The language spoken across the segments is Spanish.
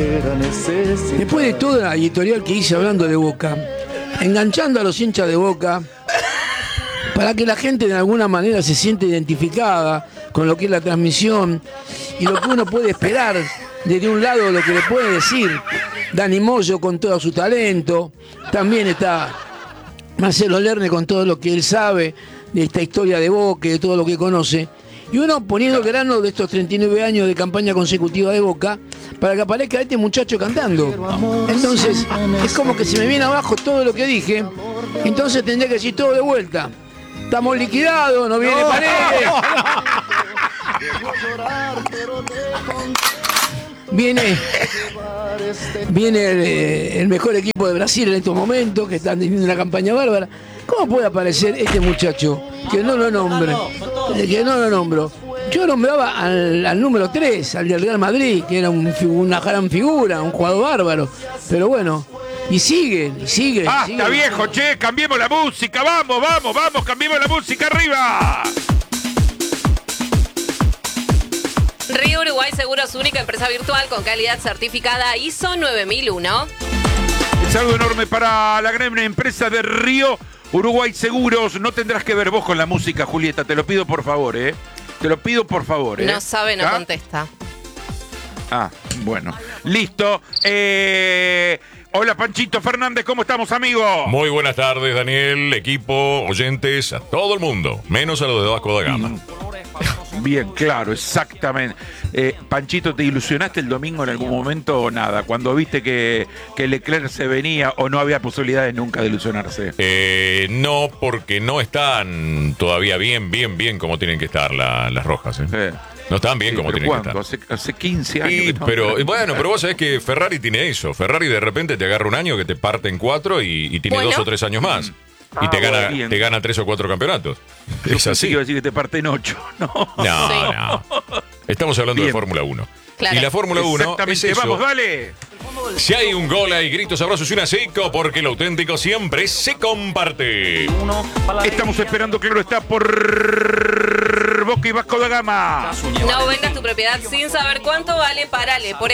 Después de toda la editorial que hice hablando de Boca, enganchando a los hinchas de Boca, para que la gente de alguna manera se siente identificada con lo que es la transmisión y lo que uno puede esperar desde un lado, lo que le puede decir Dani Moyo con todo su talento, también está Marcelo Lerner con todo lo que él sabe de esta historia de Boca y de todo lo que conoce, y uno poniendo el grano de estos 39 años de campaña consecutiva de Boca para que aparezca este muchacho cantando. Entonces es como que se me viene abajo todo lo que dije, entonces tendría que decir todo de vuelta. Estamos liquidados, no viene Paredes. Viene el mejor equipo de Brasil en estos momentos, que están teniendo una campaña bárbara. ¿Cómo puede aparecer este muchacho que no lo nombro? Yo nombraba al número 3, al del Real Madrid, que era una gran figura, un jugador bárbaro. Pero bueno, y sigue. Está viejo, che, cambiemos la música, vamos, cambiemos la música arriba. Río Uruguay Seguros, única empresa virtual con calidad certificada ISO 9001. Un saludo enorme para la gran empresa de Río Uruguay Seguros. No tendrás que ver vos con la música, Julieta, te lo pido por favor, ¿eh? Te lo pido por favor, ¿eh? No sabe, no contesta. Bueno, listo. Hola, Panchito Fernández, ¿cómo estamos, amigo? Muy buenas tardes, Daniel, equipo, oyentes, a todo el mundo, menos a los de Vasco da Gama. Bien, claro, exactamente. Panchito, ¿te ilusionaste el domingo en algún momento o nada? Cuando viste que Leclerc se venía, o no había posibilidades nunca de ilusionarse. No, porque no están todavía bien como tienen que estar las rojas. No están bien como tienen que estar. Hace 15 años. Pero vos sabés que Ferrari tiene eso. Ferrari de repente te agarra un año que te parte en 4 y tiene 2 o 3 años más. Y te gana 3 o 4 campeonatos. Es así. Iba a decir que te parte en 8. No. Estamos hablando de Fórmula 1. Claro. Y la Fórmula 1 es eso. Vamos, dale. Si hay un gol, hay gritos, abrazos y una seco, porque lo auténtico siempre se comparte. Estamos esperando, claro está, por Boca y Vasco da Gama. No vendas tu propiedad sin saber cuánto vale para Lepore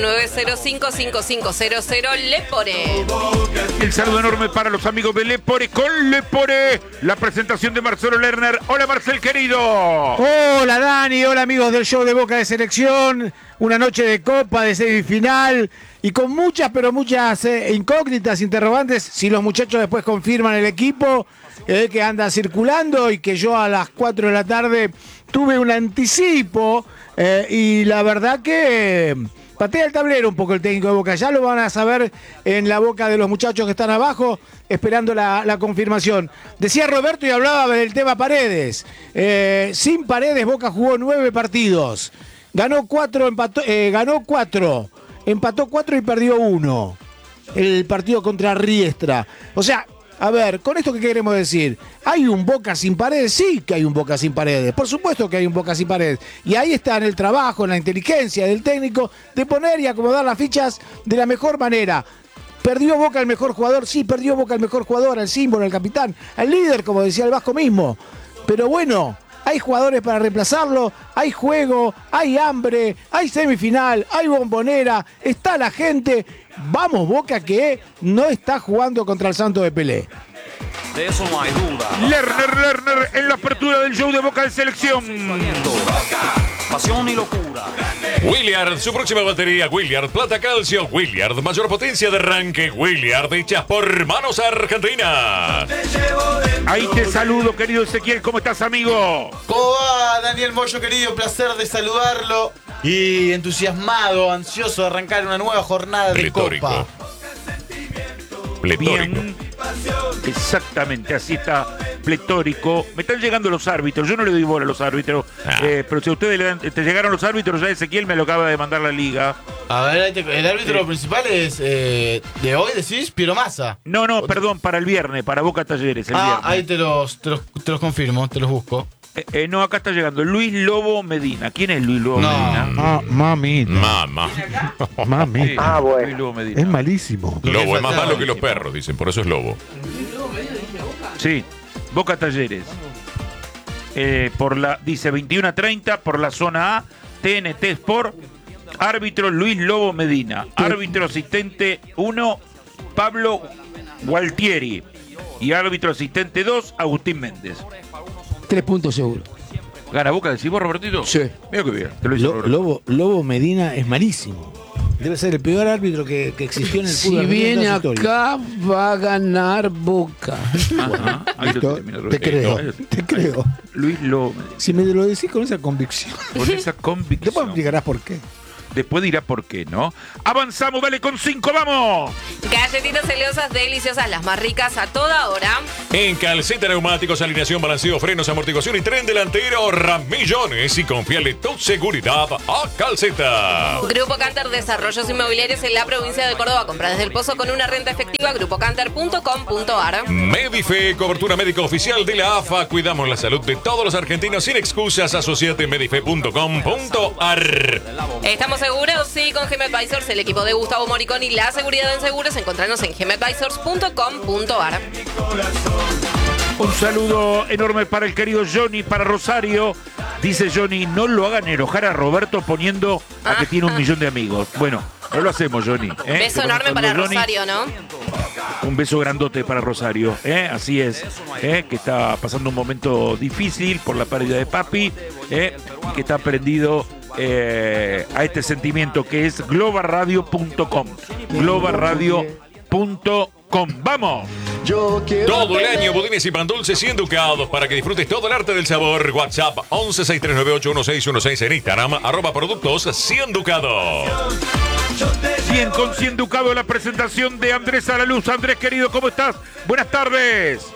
49055500 Lepore. El saludo enorme para los amigos de Lepore con Lepore. La presentación de Marcelo Lerner. Hola, Marcel, querido. Hola, Dani. Hola, amigos del show de Boca de Selección. Una noche de Copa, de semifinal, y con muchas incógnitas, interrogantes, si los muchachos después confirman el equipo que anda circulando, y que yo a las 4 de la tarde tuve un anticipo, y la verdad que patea el tablero un poco el técnico de Boca. Ya lo van a saber en la boca de los muchachos que están abajo, esperando la confirmación. Decía Roberto y hablaba del tema Paredes. Sin Paredes, Boca jugó 9 partidos. Ganó 4, empató 4 y perdió 1. El partido contra Riestra. O sea, a ver, ¿con esto qué queremos decir? ¿Hay un Boca sin Paredes? Sí que hay un Boca sin Paredes. Por supuesto que hay un Boca sin Paredes. Y ahí está en el trabajo, en la inteligencia del técnico, de poner y acomodar las fichas de la mejor manera. ¿Perdió Boca el mejor jugador? Sí, perdió Boca el mejor jugador, al símbolo, al capitán, al líder, como decía el Vasco mismo. Pero bueno, hay jugadores para reemplazarlo, hay juego, hay hambre, hay semifinal, hay bombonera, está la gente. Vamos, Boca, que no está jugando contra el Santos de Pelé. De eso no hay duda. Lerner en la apertura del show de Boca de Selección. Pasión y locura. Williard, su próxima batería, Williard, plata calcio, Williard, mayor potencia de arranque, Williard, hechas por manos argentinas. Ahí te saludo, querido Ezequiel, ¿cómo estás, amigo? ¿Cómo va, Daniel Moyo, querido? Placer de saludarlo. Y entusiasmado, ansioso de arrancar una nueva jornada de Copa. Pletórico. Bien. Exactamente, así está, pletórico. Me están llegando los árbitros, yo no le doy bola a los árbitros, pero si a ustedes te llegaron los árbitros, ya Ezequiel me lo acaba de mandar la liga. A ver, el árbitro principal es de hoy, decís, Piero Massa. No, perdón, para el viernes, para Boca Talleres, el viernes. Ahí te los confirmo, te los busco. No, acá está llegando Luis Lobo Medina. ¿Quién es Luis Lobo Medina? Mamita. Mamita. Bueno. Luis Lobo Medina. Es malísimo. Lobo es más malo que los perros, dicen, por eso es lobo. Sí, Boca Talleres. Dice 21:30 por la zona A, TNT Sport. Árbitro Luis Lobo Medina. Árbitro asistente 1, Pablo Gualtieri. Y árbitro asistente 2, Agustín Méndez. 3 puntos seguro. ¿Gana Boca, decís vos, Robertito? Sí. Mira que bien. Te lo hizo Lobo Medina es malísimo. Debe ser el peor árbitro que existió en el fútbol. Si viene acá, va a ganar Boca. Ajá. Ahí lo termino, te creo. Luis Lobo Medina. Si me lo decís con esa convicción. Con esa convicción. Después me explicarás por qué. Después dirá por qué, ¿no? Avanzamos, dale con 5, ¡vamos! Galletitas celosas deliciosas, las más ricas a toda hora. En Calceta Neumáticos, alineación, balanceo, frenos, amortiguación y tren delantero, Ramillones, y confiale tu seguridad a Calceta. Grupo Canter, desarrollos inmobiliarios en la provincia de Córdoba. Compra desde el Pozo con una renta efectiva. grupocanter.com.ar. Medife, cobertura médica oficial de la AFA. Cuidamos la salud de todos los argentinos sin excusas. Asociate medife.com.ar. Estamos seguros, sí, con GM Advisors, el equipo de Gustavo Moriconi, la seguridad en seguros. Encontrarnos en gmadvisors.com.ar. Un saludo enorme para el querido Johnny, para Rosario. Dice Johnny, no lo hagan enojar a Roberto poniendo a que tiene 1 millón de amigos. Bueno, no lo hacemos, Johnny. Beso enorme para Johnny. Rosario, ¿no? Un beso grandote para Rosario, así es, que está pasando un momento difícil por la pérdida de papi, y que está prendido a este sentimiento que es globalradio.com. globalradio.com. ¡Vamos! Todo el año, budines y pan dulces y enducados para que disfrutes todo el arte del sabor. WhatsApp 1163981616 en Instagram, @productos Cienducado. Bien, con Cienducado la presentación de Andrés Alaluz. Andrés, querido, ¿cómo estás? Buenas tardes.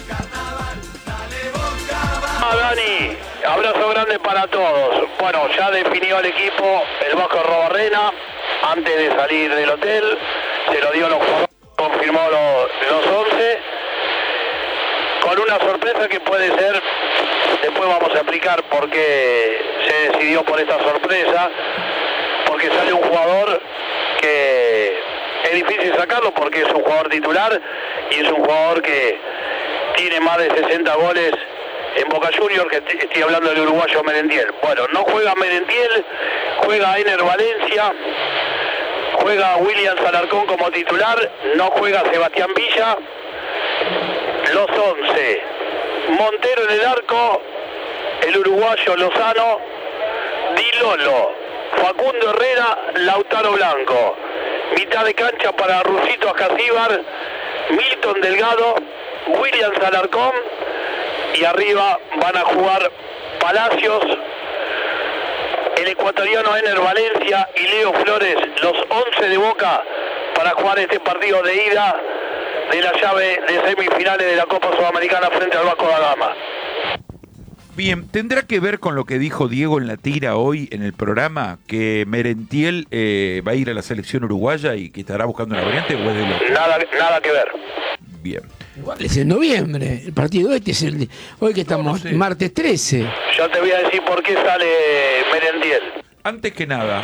Dani, abrazo grande para todos. Bueno, ya definió el equipo el Vasco Robarrena antes de salir del hotel. Se lo dio a los jugadores, confirmó los 11. Con una sorpresa que puede ser, después vamos a explicar por qué se decidió por esta sorpresa. Porque sale un jugador que es difícil sacarlo porque es un jugador titular y es un jugador que tiene más de 60 goles en Boca Juniors, que estoy hablando del uruguayo Merentiel. Bueno, no juega Merentiel, juega Ener Valencia, juega William Alarcón como titular, no juega Sebastián Villa. Los 11, Montero en el arco, el uruguayo Lozano, Di Lolo, Facundo Herrera, Lautaro Blanco. Mitad de cancha para Rusito Ascasíbar, Milton Delgado, William Alarcón. Y arriba van a jugar Palacios, el ecuatoriano Ener Valencia y Leo Flores, los 11 de Boca, para jugar este partido de ida de la llave de semifinales de la Copa Sudamericana frente al Vasco da Gama. Bien, ¿tendrá que ver con lo que dijo Diego en la tira hoy en el programa, que Merentiel va a ir a la selección uruguaya y que estará buscando una variante, o es de loco? Nada que ver. Bien. Igual es en noviembre, el partido este es hoy que estamos, martes 13. Yo te voy a decir por qué sale Merentiel. Antes que nada,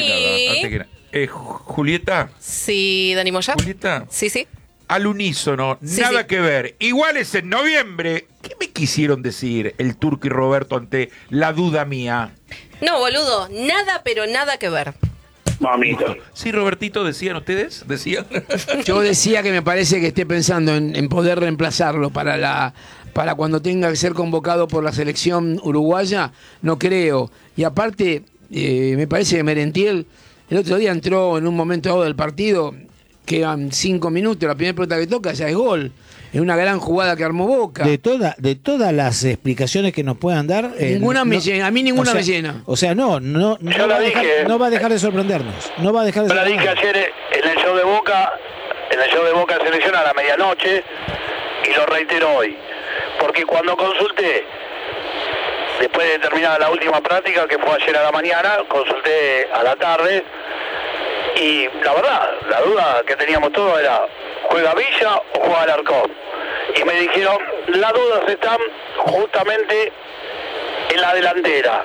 Julieta. Sí, Dani Moya. Julieta. Sí. Al unísono, Sí, nada sí. que ver. Igual es en noviembre. ¿Qué me quisieron decir el Turco y Roberto ante la duda mía? No, boludo, nada, pero nada que ver. Mamito. Sí, Robertito, ¿decían ustedes? ¿Decían? Yo decía que me parece que esté pensando en poder reemplazarlo para cuando tenga que ser convocado por la selección uruguaya, no creo. Y aparte, me parece que Merentiel el otro día entró en un momento dado del partido, quedan 5 minutos, la primera pelota que toca ya es gol. Es una gran jugada que armó Boca. De todas las explicaciones que nos puedan dar, ninguna me llena, a mí ninguna me llena. O sea, no va a dejar de sorprendernos. No va a dejar de Yo la sorprendernos. dije ayer en el show de Boca, de selección a la medianoche, y lo reitero hoy. Porque cuando consulté, después de terminar la última práctica, que fue ayer a la mañana, consulté a la tarde, y la verdad, la duda que teníamos todos era, ¿juega Villa o juega Alarcón? Y me dijeron, las dudas están justamente en la delantera.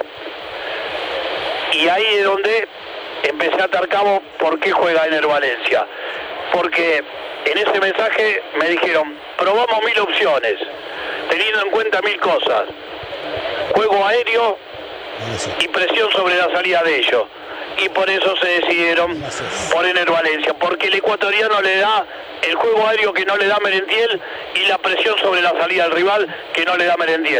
Y ahí es donde empecé a atar cabo por qué juega Ener Valencia. Porque en ese mensaje me dijeron, probamos 1000 opciones, teniendo en cuenta 1000 cosas. Juego aéreo y presión sobre la salida de ellos. y por eso se decidieron por Ener Valencia, porque el ecuatoriano le da el juego aéreo que no le da Merentiel y la presión sobre la salida del rival que no le da Merentiel.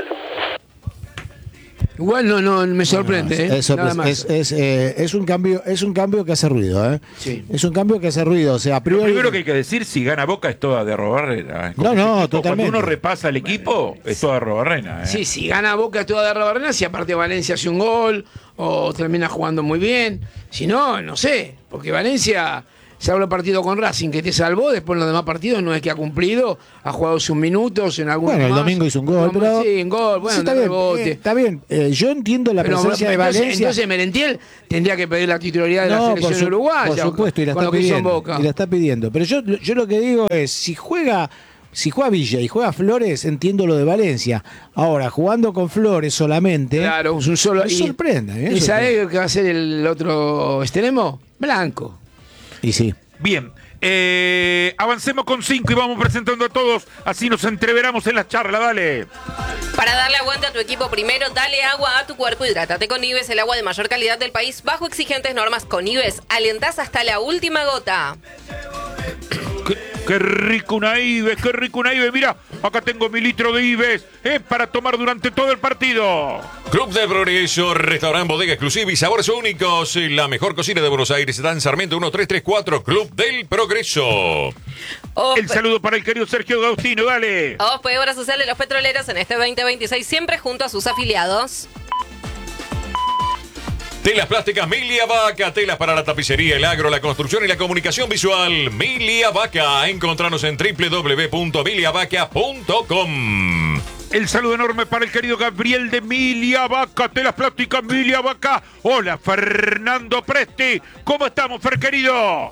Igual no me sorprende. Es un cambio que hace ruido, ¿eh? Sí. Es un cambio que hace ruido. O sea, Lo primero que hay que decir, si gana Boca es toda de Arrobarrena. Totalmente. Cuando uno repasa el equipo, es toda de Arrobarrena. Sí, si gana Boca es toda de Arrobarrena, si aparte Valencia hace un gol o termina jugando muy bien. Si no, no sé, porque Valencia se habló partido con Racing que te salvó, después en los demás partidos no es que ha cumplido, ha jugado sus minutos en algún el domingo hizo un gol, pero sí, un gol, bueno, sí, está bien. Yo entiendo la presencia de Valencia. Entonces Merentiel tendría que pedir la titularidad de la selección uruguaya. Por supuesto, y la está pidiendo. Pero yo lo que digo es, si juega Villa y juega Flores, entiendo lo de Valencia. Ahora, jugando con Flores solamente, claro, un solo, me sorprende. ¿Y sabe qué va a ser el otro extremo? Blanco. Y sí. Bien, avancemos con 5 y vamos presentando a todos, así nos entreveramos en la charla, dale. Para darle aguante a tu equipo primero, dale agua a tu cuerpo, hidrátate con Nives, el agua de mayor calidad del país, bajo exigentes normas. Con Nives, alentás hasta la última gota. Qué rico una Ives, mira, acá tengo mi litro de Ives, para tomar durante todo el partido. Club del Progreso, restaurante, bodega exclusiva y sabores únicos. La mejor cocina de Buenos Aires está en Sarmiento 1334, Club del Progreso. El saludo para el querido Sergio Gaustino, dale. Obra social de los petroleros en este 2026, siempre junto a sus afiliados. Telas plásticas Milia Vaca, telas para la tapicería, el agro, la construcción y la comunicación visual. Milia Vaca, encontranos en www.miliavaca.com. El saludo enorme para el querido Gabriel de Milia Vaca, telas plásticas Milia Vaca. Hola, Fernando Presti, ¿cómo estamos, Fer querido?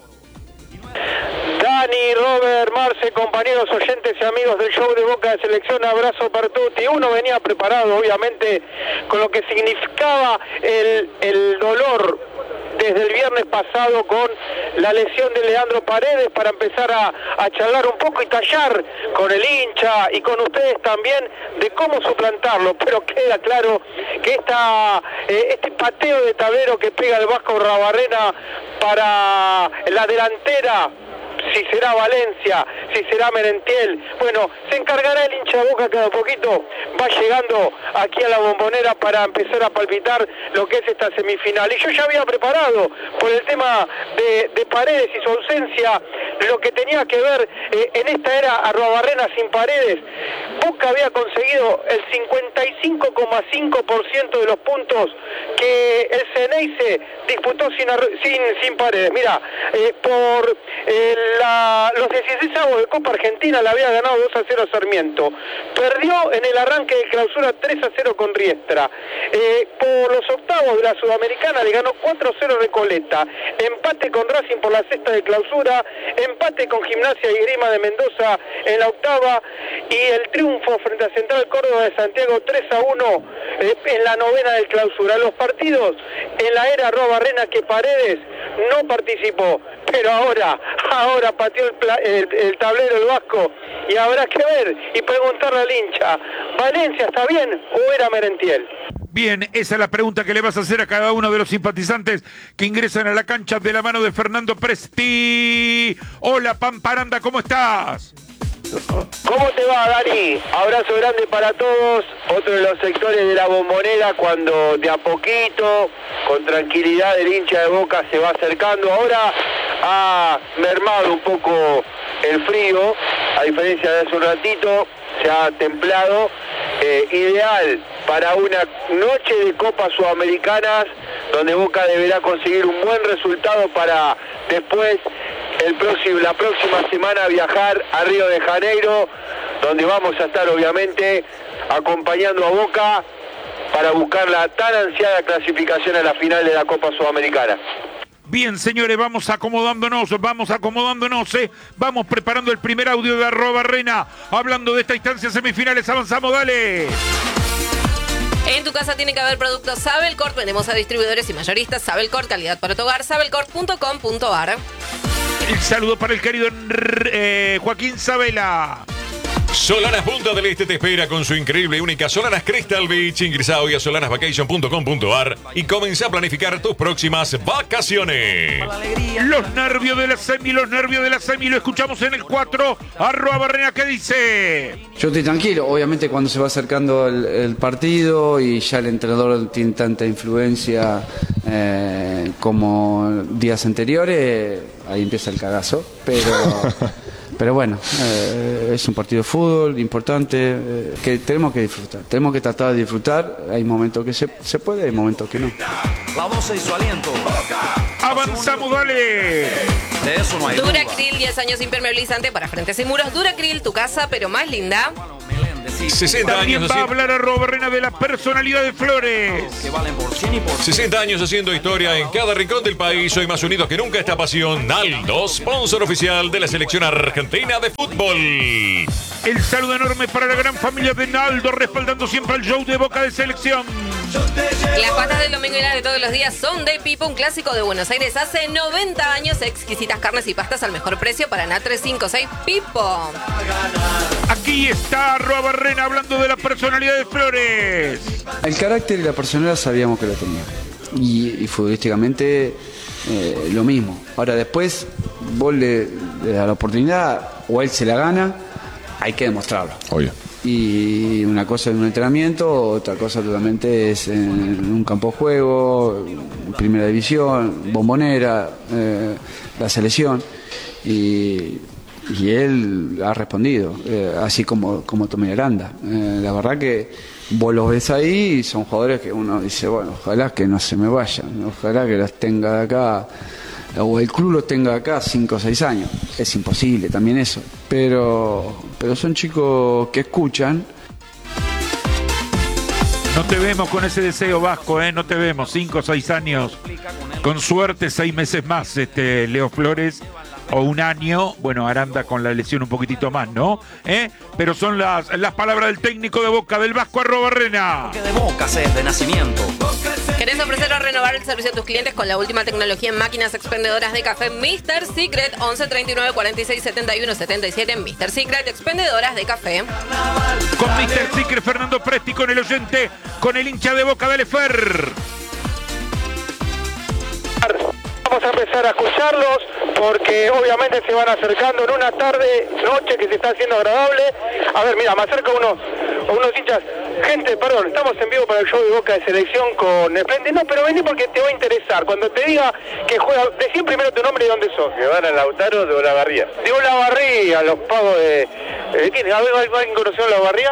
Dani, Robert, Marce, compañeros oyentes y amigos del show de Boca de Selección, abrazo para tutti. Uno venía preparado, obviamente, con lo que significaba el dolor desde el viernes pasado con la lesión de Leandro Paredes, para empezar a charlar un poco y tallar con el hincha y con ustedes también de cómo suplantarlo, pero queda claro que este pateo de tablero que pega el Vasco Arrobarrena para la delantera, si será Valencia, si será Merentiel, bueno, se encargará el hincha de Boca, cada poquito va llegando aquí a la Bombonera para empezar a palpitar lo que es esta semifinal. Y yo ya había preparado por el tema de Paredes y su ausencia lo que tenía que ver en esta era Arrobarrena sin Paredes. Boca había conseguido el 55,5% de los puntos que el Ceneice disputó sin Paredes. Mira, por los 16avos de Copa Argentina la había ganado 2-0 Sarmiento. Perdió en el arranque de clausura 3-0 con Riestra. Por los octavos de la Sudamericana le ganó 4-0 Recoleta. Empate con Racing por la sexta de clausura. Empate con Gimnasia y Grima de Mendoza en la octava. Y el triunfo frente a Central Córdoba de Santiago 3-1 en la novena de clausura. Los partidos en la era Arrobarrena que Paredes no participó. Pero ahora pateó el tablero el Vasco y habrá que ver y preguntarle al hincha, ¿Valencia está bien o era Merentiel? Bien, esa es la pregunta que le vas a hacer a cada uno de los simpatizantes que ingresan a la cancha de la mano de Fernando Presti. Hola, Pamparanda, ¿cómo estás? ¿Cómo te va, Dani? Abrazo grande para todos. Otro de los sectores de la Bombonera, cuando de a poquito, con tranquilidad, el hincha de Boca se va acercando. Ahora ha mermado un poco el frío, a diferencia de hace un ratito, se ha templado. Ideal para una noche de Copas Sudamericanas, donde Boca deberá conseguir un buen resultado para después la próxima semana viajar a Río de Janeiro, donde vamos a estar obviamente acompañando a Boca para buscar la tan ansiada clasificación a la final de la Copa Sudamericana. Bien, señores, vamos acomodándonos, vamos preparando el primer audio de Arrobarrena, hablando de esta instancia semifinales, avanzamos, dale. En tu casa tiene que haber productos Sabelcort, vendemos a distribuidores y mayoristas. Sabelcort, calidad para tu hogar, sabelcort.com.ar. El saludo para el querido Joaquín Sabela. Solanas Punta del Este te espera con su increíble y única Solanas Crystal Beach. Ingresa hoy a solanasvacation.com.ar y comienza a planificar tus próximas vacaciones. Los nervios de la semi, lo escuchamos en el 4. @Barrena, ¿qué dice? Yo estoy tranquilo, obviamente cuando se va acercando el partido y ya el entrenador tiene tanta influencia como días anteriores, ahí empieza el cagazo, pero bueno, es un partido de fútbol importante que tenemos que disfrutar, tenemos que tratar de disfrutar. Hay momentos que se puede, hay momentos que no. La voz y su aliento. Avanzamos, dale. De eso no hay duda. Duracril, 10 años impermeabilizante para frentes y muros. Duracril, tu casa, pero más linda. 60 También años va a haciendo... hablar @Barrena de la personalidad de Flores. Que valen por 100 y por 60 años haciendo historia en cada rincón del país. Hoy más unidos que nunca esta pasión. Naldo, sponsor oficial de la selección argentina de fútbol. El saludo enorme para la gran familia de Naldo, respaldando siempre al show de Boca de Selección. Las pastas del domingo y las de todos los días son de Pipo, un clásico de Buenos Aires hace 90 años. Exquisitas carnes y pastas al mejor precio para NA 356 Pipo. Aquí está @Barrena hablando de la personalidad de Flores. El carácter y la personalidad sabíamos que lo tenía. Y futbolísticamente lo mismo. Ahora después, vos le das la oportunidad o él se la gana, hay que demostrarlo. Obvio. Y una cosa es un entrenamiento, otra cosa totalmente es en un campo de juego, primera división, Bombonera, la selección. Y él ha respondido, así como Tommy Aranda. La verdad que vos los ves ahí y son jugadores que uno dice, bueno, ojalá que no se me vayan, ojalá que los tenga de acá, o el club los tenga acá 5 o 6 años. Es imposible también eso, pero son chicos que escuchan. No te vemos con ese deseo, Vasco, no te vemos 5 o 6 años, con suerte 6 meses más, Leo Flores, o 1 año. Bueno, Aranda con la lesión un poquitito más, ¿no? Pero son las palabras del técnico de Boca, del Vasco @Barrena. que de Boca es de nacimiento. ¿Querés ofrecer o renovar el servicio a tus clientes con la última tecnología en máquinas expendedoras de café? Mr. Secret, 11 39 46 71 77. Mr. Secret, expendedoras de café. Con Mr. Secret, Fernando Presti, con el oyente, con el hincha de Boca, dale Fer. Vamos a empezar a escucharlos porque obviamente se van acercando en una tarde, noche que se está haciendo agradable. A ver, mira, me acerco a unos hinchas. Gente, perdón, estamos en vivo para el show de Boca de Selección con Esplende. No, pero vení porque te va a interesar. Cuando te diga que juega, decí primero tu nombre y dónde sos. Que van a Lautaro de Olavarría. De Olavarría, los pagos de... ¿Quién? ¿Alguien conoció a Olavarría?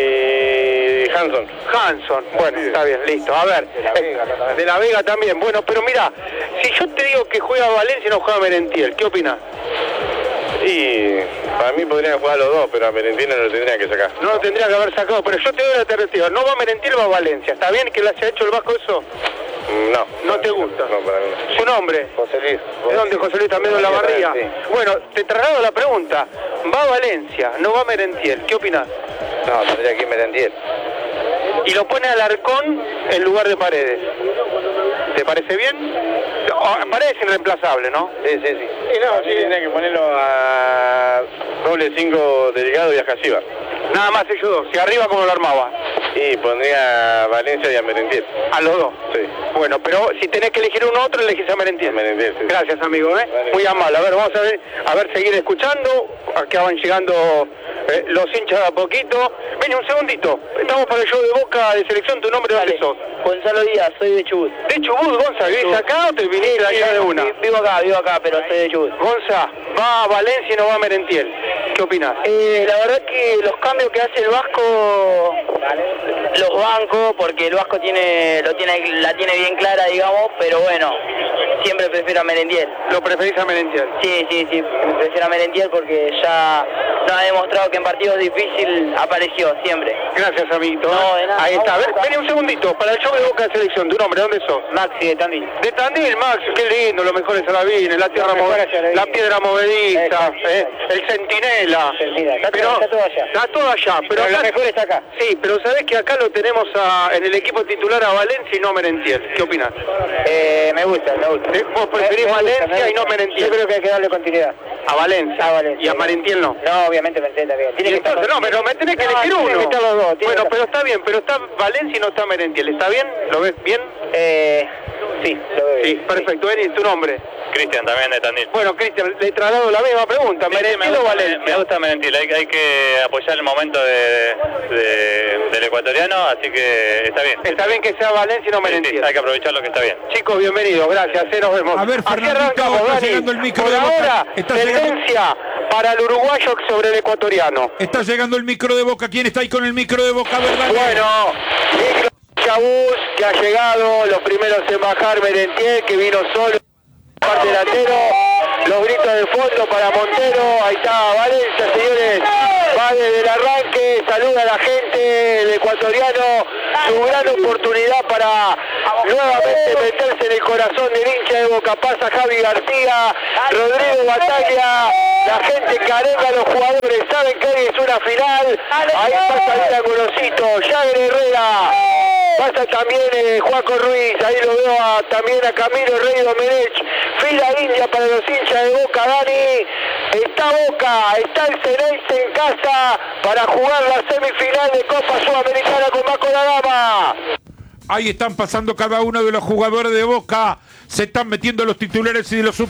Hanson. Bueno, sí, está bien, listo. A ver, de la Vega también. Bueno, pero mira, si yo te digo que juega Valencia y no juega Merentiel, ¿qué opinas? Y para mí podrían jugar los dos, pero a Merentiel no lo tendría que sacar. No lo tendría que haber sacado, pero yo te doy la alternativa. No va Merentiel, va Valencia. ¿Está bien que le haya hecho el Vasco eso? No. ¿No te gusta? No, para mí no. ¿Su nombre? José Luis. ¿De dónde José Luis también de Olavarría? Sí. Bueno, te traslado la pregunta. Va Valencia, no va Merentiel. ¿Qué opinas? No, tendría que ir Merentiel. Y lo pone Alarcón en lugar de Paredes. ¿Te parece bien? Paredes es irreemplazable, ¿no? Sí. Y no, sí, tendría que ponerlo a doble 5 Delgado y a Jasíbar. Nada más ellos dos. Si arriba, ¿cómo lo armaba? Y pondría a Valencia y a Merentiel. ¿A los dos? Sí. Bueno, pero si tenés que elegir uno u otro, elegís a Merentiel. Merentiel, sí. Gracias, amigo, Vale. Muy amable. A ver, vamos a ver, seguir escuchando. Acá van llegando los hinchas de a poquito. Vení, un segundito. Estamos para el show de Boca de Selección. ¿Tu nombre dónde sos? Gonzalo Díaz, soy de Chubut. ¿De Chubut, Gonza? ¿Vivís acá o te viniste allá de una? Vivo acá, pero soy de Chubut. Gonza, va a Valencia y no va a Merentiel. ¿Qué opinas? La verdad que los cambios que hace el Vasco los banco, porque el Vasco la tiene bien clara, digamos, pero bueno, siempre prefiero a Merentiel. ¿Lo preferís a Merentiel? Sí, prefiero a Merentiel porque ya nos ha demostrado que en partidos difíciles apareció siempre. Gracias, amiguito. No, de nada. Ahí está. A ver, vení un segundito. Para el show de Boca de Selección, ¿tu nombre? ¿Dónde sos? Maxi, de Tandil. De Tandil, Max. Qué lindo. Los mejores alabines, la piedra movediza, el centinela. Está todo allá. Está todo allá. Pero lo mejor está acá. Sí, pero sabés que acá lo tenemos en el equipo titular a Valencia y no Merentiel. ¿Qué opinas? Me gusta. Vos preferís Valencia y no Merentiel. Yo creo que hay que darle continuidad. A Valencia. Y a Merentiel no. No, obviamente Merentiel también. Tiene que entonces, estar pero me tenés que elegir uno. Que estar los dos, bueno, pero está bien, pero está Valencia y no está Merentiel. ¿Está bien? ¿Lo ves bien? Sí, lo veo bien. Sí, perfecto. Eni, ¿tu nombre? Cristian, también de Tandil. Bueno, Cristian, le traslado la misma pregunta. Sí, ¿Merentiel o Valencia? Me gusta Merentiel. Hay que apoyar el momento del ecuatoriano, así que está bien. Está bien que sea Valencia y no Merentiel. Sí, hay que aprovechar lo que está bien. Chicos, bienvenidos. Gracias. Nos vemos. A ver, aquí Fernandito, arrancamos, está Dani. llegando el micro Por de Boca. ahora, Está tendencia para el uruguayo sobre el ecuatoriano. Está llegando el micro de Boca. ¿Quién está ahí con el micro de Boca, verdad? Bueno, micro Chabús, que ha llegado, los primeros en bajar, Merentiel, que vino solo, parte delantero, los gritos de fondo para Montero, ahí está Valencia, señores, va desde el arranque, saluda a la gente, el ecuatoriano, su gran oportunidad para nuevamente meterse en el corazón del hincha de Boca. Pasa Javi García, Rodrigo Bataglia, la gente que arenga a los jugadores, saben que hoy es una final, ahí pasa Vila Gorosito, Jagger Herrera, pasa también Juaco Ruiz, ahí lo veo también a Camilo Rey Domenech, fila india para los hinchas de Boca. Dani, está Boca, está el Celeste en casa para jugar la semifinal de Copa Sudamericana con Vasco da Gama. Ahí están pasando cada uno de los jugadores de Boca, se están metiendo los titulares y de los